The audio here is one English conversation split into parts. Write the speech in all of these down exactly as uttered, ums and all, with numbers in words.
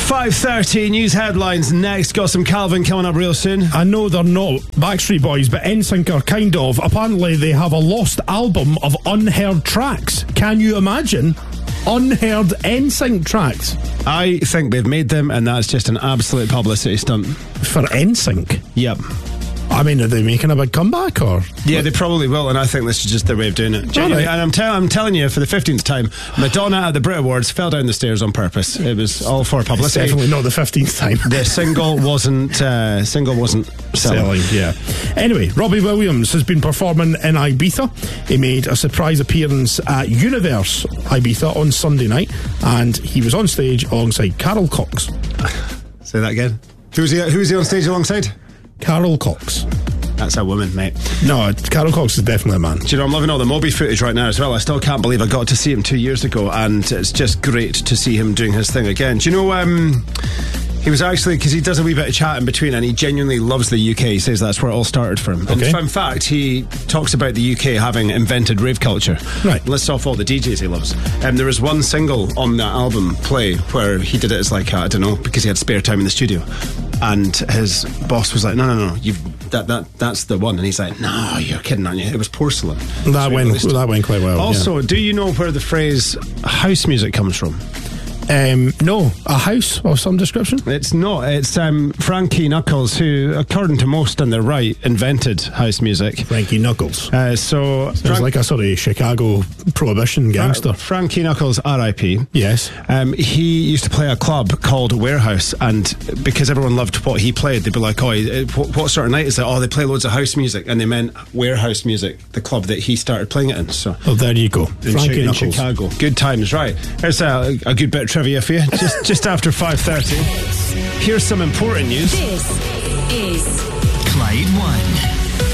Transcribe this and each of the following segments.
five thirty, news headlines next. Got some Calvin coming up real soon. I know they're not Backstreet Boys, but N Sync are kind of. Apparently they have a lost album of unheard tracks. Can you imagine? Unheard N Sync tracks. I think they've made them, and that's just an absolute publicity stunt. For N Sync? Yep. I mean, are they making a big comeback, or? Yeah, they probably will, and I think this is just their way of doing it. Genuinely, right. And I'm, tell- I'm telling you, for the fifteenth time, Madonna at the Brit Awards fell down the stairs on purpose. It was all for publicity. It's definitely not the fifteenth time. The single wasn't uh, single wasn't selling. selling. Yeah. Anyway, Robbie Williams has been performing in Ibiza. He made a surprise appearance at Universe Ibiza on Sunday night, and he was on stage alongside Carol Cox. Say that again. Who's he? Who's he on stage alongside? Carol Cox. That's a woman, mate. No, Carol Cox is definitely a man. Do you know, I'm loving all the Moby footage right now as well. I still can't believe I got to see him two years ago, and it's just great to see him doing his thing again. Do you know, um, he was actually, because he does a wee bit of chat in between, and he genuinely loves the U K. He says that's where it all started for him. Okay. And in fact, he talks about the U K having invented rave culture. Right. Lists off all the D Js he loves. And um, there was one single on that album, Play, where he did it as like, uh, I don't know, because he had spare time in the studio. And his boss was like, no, no, no, you've, that, that, that's the one. And he's like, no, you're kidding, aren't you? It was Porcelain. That went, that went quite well. Also, yeah. Do you know where the phrase house music comes from? Um, no, a house of some description? It's not. It's um, Frankie Knuckles, who, according to most on the right, invented house music. Frankie Knuckles. Uh, so Sounds Frank- like a sort of Chicago prohibition gangster. Uh, Frankie Knuckles, R I P. Yes. Um, he used to play a club called Warehouse, and because everyone loved what he played, they'd be like, oh, what, what sort of night is it? Oh, they play loads of house music, and they meant Warehouse music, the club that he started playing it in. So, oh, there you go. In, Frankie Chi- in Knuckles. Chicago. Good times, right. Here's a, a good bit of trivia for you. Just, just after five thirty. Here's some important news. This is Clyde One.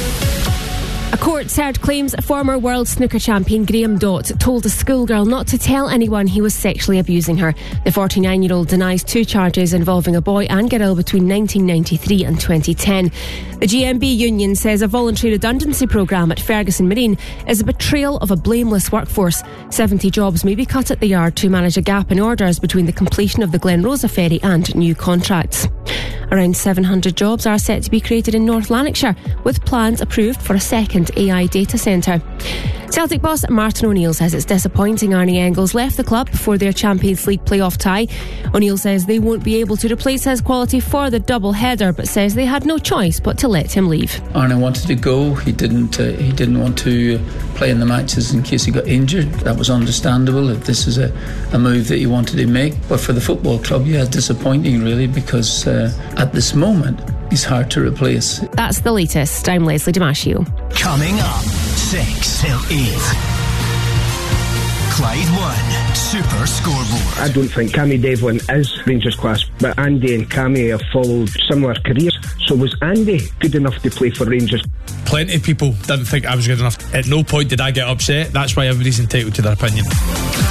A court heard claims former world snooker champion Graham Dott told a schoolgirl not to tell anyone he was sexually abusing her. The forty-nine-year-old denies two charges involving a boy and girl between nineteen ninety-three and twenty ten. The G M B union says a voluntary redundancy programme at Ferguson Marine is a betrayal of a blameless workforce. seventy jobs may be cut at the yard to manage a gap in orders between the completion of the Glen Rosa ferry and new contracts. Around seven hundred jobs are set to be created in North Lanarkshire, with plans approved for a second A I data centre. Celtic boss Martin O'Neill says it's disappointing Arnie Engels left the club before their Champions League playoff tie. O'Neill says they won't be able to replace his quality for the double header, but says they had no choice but to let him leave. Arnie wanted to go. He didn't. Uh, he didn't want to play in the matches in case he got injured. That was understandable. If this is a, a move that he wanted to make, but for the football club, yeah, disappointing really, because uh, at this moment he's hard to replace. That's the latest. I'm Leslie Damasio. Coming up, six till eight. Clyde One Super Scoreboard. I don't think Cammy Devlin is Rangers class, but Andy and Cammy have followed similar careers. So was Andy good enough to play for Rangers? Plenty of people didn't think I was good enough. At no point did I get upset. That's why everybody's entitled to their opinion.